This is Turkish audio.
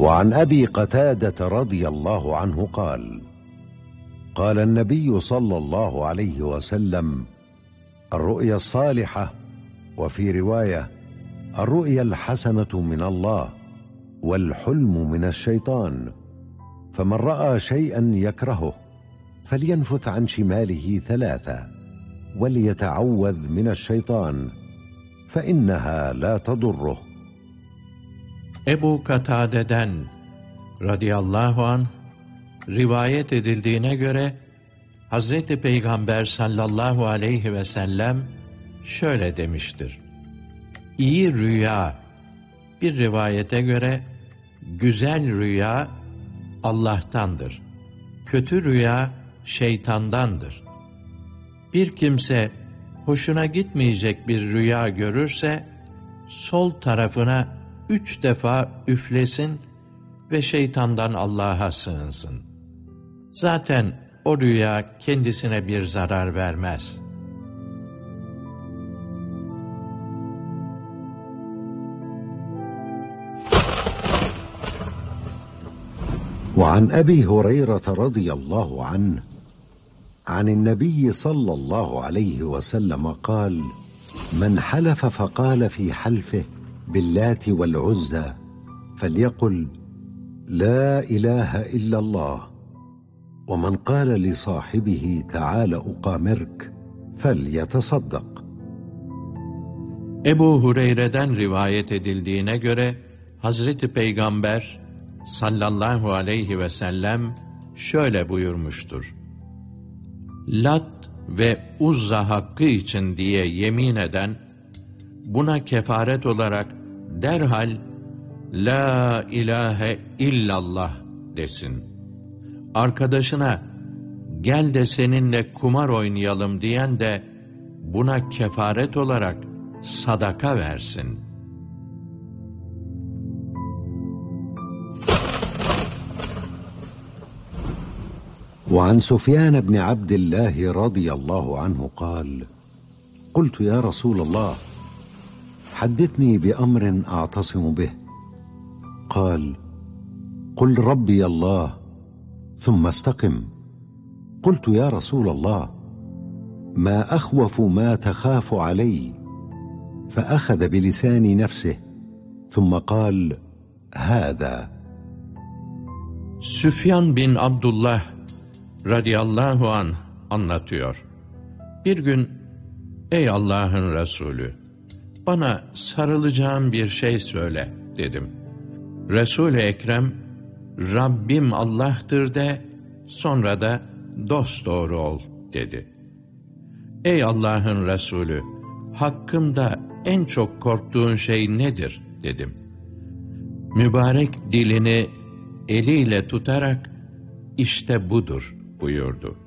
وعن أبي قتادة رضي الله عنه قال: قال النبي صلى الله عليه وسلم: الرؤيا الصالحة، وفي رواية: الرؤيا الحسنة من الله، والحلم من الشيطان، فمن رأى شيئا يكرهه فلينفث عن شماله 3 وليتعوذ من الشيطان فإنها لا تضره. Ebu Katade'den radıyallahu anh rivayet edildiğine göre Hazreti Peygamber sallallahu aleyhi ve sellem şöyle demiştir: İyi rüya, bir rivayete göre güzel rüya Allah'tandır. Kötü rüya şeytandandır. Bir kimse hoşuna gitmeyecek bir rüya görürse sol tarafına 3 defa üflesin ve şeytandan Allah'a sığınsın. Zaten o rüya kendisine bir zarar vermez. وعن أبي هريرة رضي الله عنه عن النبي صلى الله عليه وسلم قال: من حلف فقال في حلفه باللات والعزى فليقل لا إله إلا الله، ومن قال لصاحبه تعال أقامرك فليتصدق. Ebu Hureyre'den rivayet edildiğine göre Hazreti Peygamber sallallahu aleyhi ve sellem şöyle buyurmuştur: Lat ve Uzza hakkı için diye yemin eden, buna kefaret olarak derhal La ilahe illallah desin. Arkadaşına gel de seninle kumar oynayalım diyen de buna kefaret olarak sadaka versin. وعن سفيان بن عبد الله رضي الله عنه قال: قلت يا رسول الله حدثني بأمر أعتصم به. قال: قل ربي الله ثم استقم. قلت يا رسول الله ما أخوف ما تخاف علي؟ فأخذ بلسان نفسه ثم قال: هذا. Süfyan bin Abdullah radıyallahu anh anlatıyor. Bir gün, ey Allah'ın Resulü, bana sarılacağım bir şey söyle dedim. Resul-i Ekrem, Rabbim Allah'tır de, sonra da dosdoğru ol dedi. Ey Allah'ın Resulü, hakkımda en çok korktuğun şey nedir dedim. Mübarek dilini eliyle tutarak işte budur buyurdu.